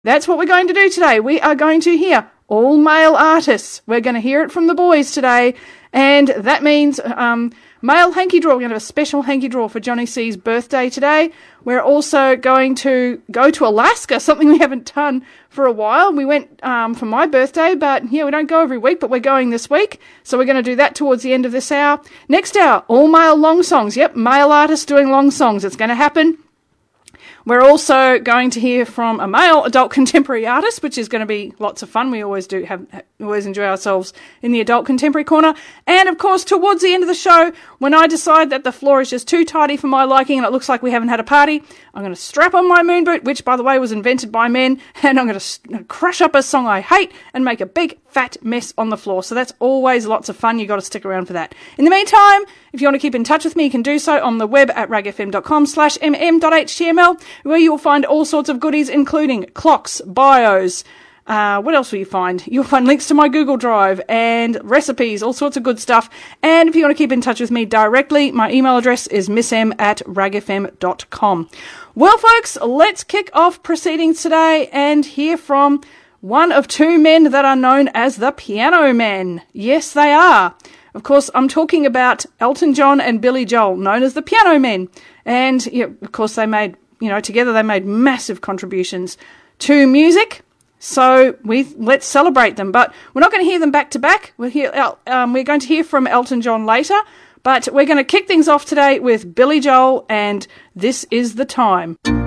That's what we're going to do today. We are going to hear all male artists. We're going to hear it from the boys today, and that means male hanky draw. We're going to have a special hanky draw for Johnny C's birthday today. We're also going to go to Alaska, something we haven't done for a while. We went for my birthday, but yeah, we don't go every week, but we're going this week. So we're going to do that towards the end of this hour. Next hour, all male long songs. Yep, male artists doing long songs. It's going to happen. We're also going to hear from a male adult contemporary artist, which is going to be lots of fun. We always always enjoy ourselves in the adult contemporary corner. And of course, towards the end of the show, when I decide that the floor is just too tidy for my liking and it looks like we haven't had a party, I'm going to strap on my moon boot, which by the way was invented by men, and I'm going to crush up a song I hate and make a big fat mess on the floor. So that's always lots of fun. You've got to stick around for that. In the meantime, if you want to keep in touch with me, you can do so on the web at ragfm.com/mm.html, where you will find all sorts of goodies, including clocks, bios. What else will you find? You'll find links to my Google Drive and recipes, all sorts of good stuff. And if you want to keep in touch with me directly, my email address is missm@ragfm.com. Well, folks, let's kick off proceedings today and hear from one of two men that are known as the Piano Men. Yes, they are. Of course, I'm talking about Elton John and Billy Joel, known as the Piano Men. And, yeah, of course, they made, together they made massive contributions to music. So let's celebrate them. But we're not going to hear them back to back. We're going to hear from Elton John later. But we're going to kick things off today with Billy Joel and This Is the Time.